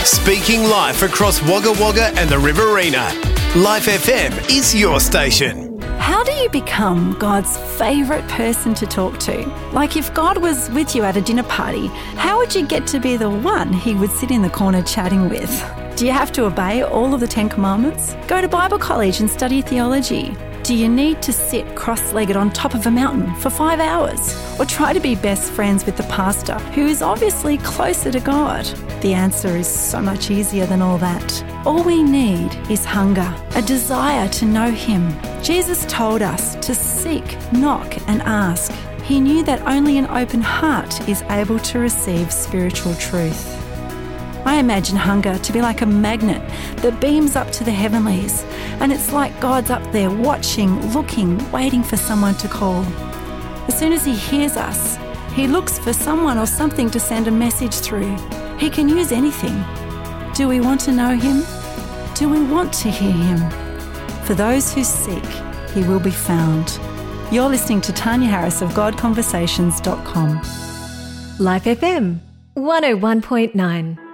Speaking life across Wagga Wagga and the Riverina. Life FM is your station. How do you become God's favourite person to talk to? Like if God was with you at a dinner party, how would you get to be the one he would sit in the corner chatting with? Do you have to obey all of the 10 Commandments? Go to Bible college and study theology? Do you need to sit cross-legged on top of a mountain for 5 hours? Or try to be best friends with the pastor, who is obviously closer to God? The answer is so much easier than all that. All we need is hunger, a desire to know him. Jesus told us to seek, knock and ask. He knew that only an open heart is able to receive spiritual truth. I imagine hunger to be like a magnet that beams up to the heavenlies, and it's like God's up there watching, looking, waiting for someone to call. As soon as he hears us, he looks for someone or something to send a message through. He can use anything. Do we want to know him? Do we want to hear him? For those who seek, he will be found. You're listening to Tanya Harris of GodConversations.com. Life FM 101.9.